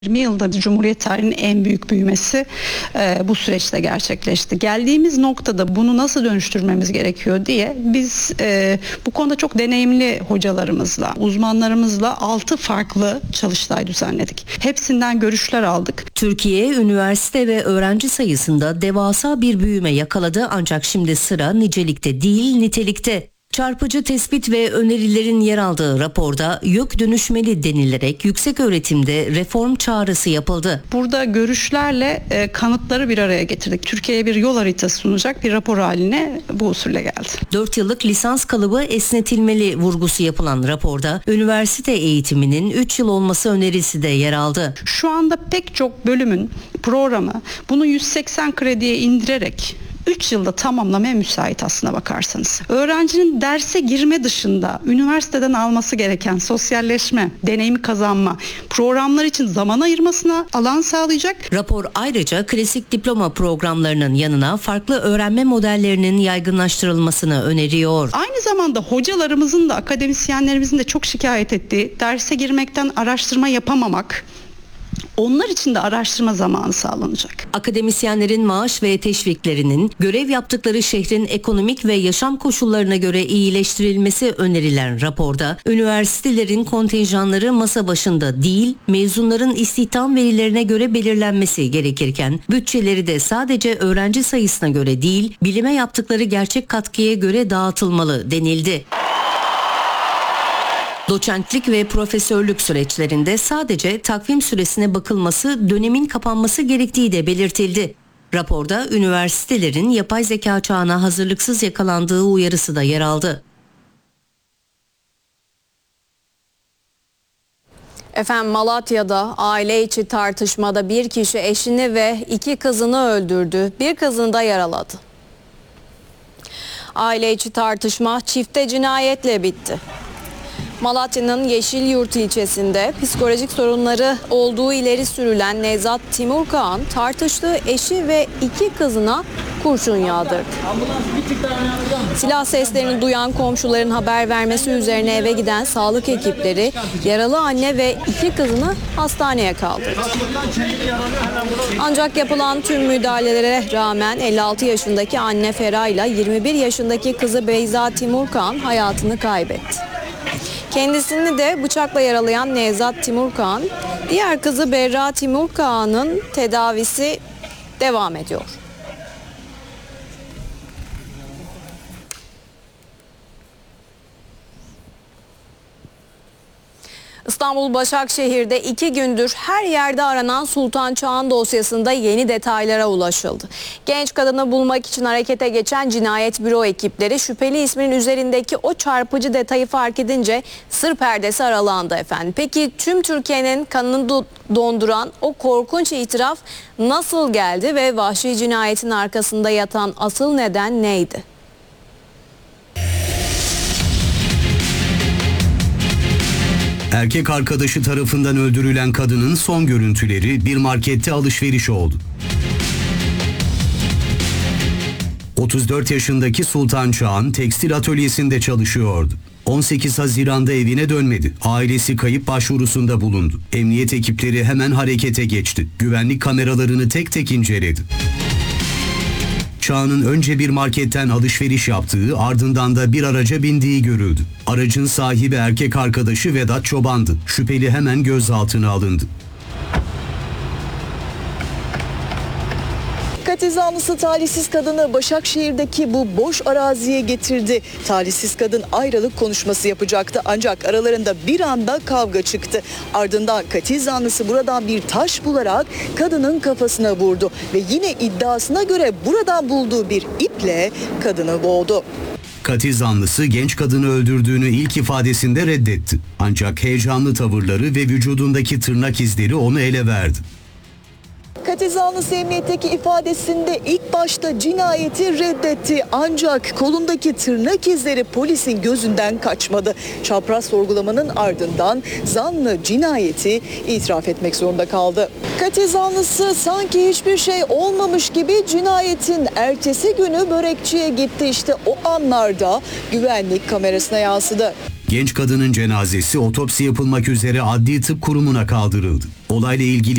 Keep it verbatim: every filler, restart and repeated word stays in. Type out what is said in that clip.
yirmi yılda Cumhuriyet tarihinin en büyük büyümesi e, bu süreçte gerçekleşti. Geldiğimiz noktada bunu nasıl dönüştürmemiz gerekiyor diye biz e, bu konuda çok deneyimli hocalarımızla, uzmanlarımızla altı farklı çalıştay düzenledik. Hepsinden görüşler aldık. Türkiye, üniversite ve öğrenci sayısında devasa bir büyüme yakaladı ancak şimdi sıra nicelikte değil nitelikte. Çarpıcı tespit ve önerilerin yer aldığı raporda YÖK dönüşmeli denilerek yüksek öğretimde reform çağrısı yapıldı. Burada görüşlerle e, kanıtları bir araya getirdik. Türkiye'ye bir yol haritası sunacak bir rapor haline bu usulle geldi. dört yıllık lisans kalıbı esnetilmeli vurgusu yapılan raporda üniversite eğitiminin üç yıl olması önerisi de yer aldı. Şu anda pek çok bölümün programı bunu yüz seksen krediye indirerek üç yılda tamamlamaya müsait aslına bakarsanız. Öğrencinin derse girme dışında üniversiteden alması gereken sosyalleşme, deneyimi kazanma, programlar için zaman ayırmasına alan sağlayacak. Rapor ayrıca klasik diploma programlarının yanına farklı öğrenme modellerinin yaygınlaştırılmasını öneriyor. Aynı zamanda hocalarımızın da akademisyenlerimizin de çok şikayet ettiği derse girmekten araştırma yapamamak, onlar için de araştırma zamanı sağlanacak. Akademisyenlerin maaş ve teşviklerinin görev yaptıkları şehrin ekonomik ve yaşam koşullarına göre iyileştirilmesi önerilen raporda üniversitelerin kontenjanları masa başında değil, mezunların istihdam verilerine göre belirlenmesi gerekirken bütçeleri de sadece öğrenci sayısına göre değil, bilime yaptıkları gerçek katkıya göre dağıtılmalı denildi. Doçentlik ve profesörlük süreçlerinde sadece takvim süresine bakılması, dönemin kapanması gerektiği de belirtildi. Raporda üniversitelerin yapay zeka çağına hazırlıksız yakalandığı uyarısı da yer aldı. Efendim, Malatya'da aile içi tartışmada bir kişi eşini ve iki kızını öldürdü, bir kızını da yaraladı. Aile içi tartışma çifte cinayetle bitti. Malatya'nın Yeşilyurt ilçesinde psikolojik sorunları olduğu ileri sürülen Nevzat Timurkağan tartıştığı eşi ve iki kızına kurşun yağdırdı. Silah seslerini duyan komşuların haber vermesi üzerine eve giden sağlık ekipleri yaralı anne ve iki kızını hastaneye kaldırdı. Ancak yapılan tüm müdahalelere rağmen elli altı yaşındaki anne Fera ile yirmi bir yaşındaki kızı Beyza Timurkağan hayatını kaybetti. Kendisini de bıçakla yaralayan Nevzat Timurkağan, diğer kızı Berra Timurkağan'ın tedavisi devam ediyor. İstanbul Başakşehir'de iki gündür her yerde aranan Sultan Çağan dosyasında yeni detaylara ulaşıldı. Genç kadını bulmak için harekete geçen cinayet büro ekipleri şüpheli isminin üzerindeki o çarpıcı detayı fark edince sır perdesi aralandı efendim. Peki tüm Türkiye'nin kanını donduran o korkunç itiraf nasıl geldi ve vahşi cinayetin arkasında yatan asıl neden neydi? Erkek arkadaşı tarafından öldürülen kadının son görüntüleri bir markette alışveriş oldu. otuz dört yaşındaki Sultan Çağan tekstil atölyesinde çalışıyordu. on sekiz Haziran'da evine dönmedi. Ailesi kayıp başvurusunda bulundu. Emniyet ekipleri hemen harekete geçti. Güvenlik kameralarını tek tek inceledi. Çağan'ın önce bir marketten alışveriş yaptığı, ardından da bir araca bindiği görüldü. Aracın sahibi erkek arkadaşı Vedat Çoban'dı. Şüpheli hemen gözaltına alındı. Katil zanlısı talihsiz kadını Başakşehir'deki bu boş araziye getirdi. Talihsiz kadın ayrılık konuşması yapacaktı ancak aralarında bir anda kavga çıktı. Ardından katil zanlısı buradan bir taş bularak kadının kafasına vurdu ve yine iddiasına göre buradan bulduğu bir iple kadını boğdu. Katil zanlısı genç kadını öldürdüğünü ilk ifadesinde reddetti. Ancak heyecanlı tavırları ve vücudundaki tırnak izleri onu ele verdi. Katil zanlısı emniyetteki ifadesinde ilk başta cinayeti reddetti ancak kolundaki tırnak izleri polisin gözünden kaçmadı. Çapraz sorgulamanın ardından zanlı cinayeti itiraf etmek zorunda kaldı. Katil zanlısı sanki hiçbir şey olmamış gibi cinayetin ertesi günü börekçiye gitti. İşte o anlarda güvenlik kamerasına yansıdı. Genç kadının cenazesi otopsi yapılmak üzere Adli Tıp Kurumu'na kaldırıldı. Olayla ilgili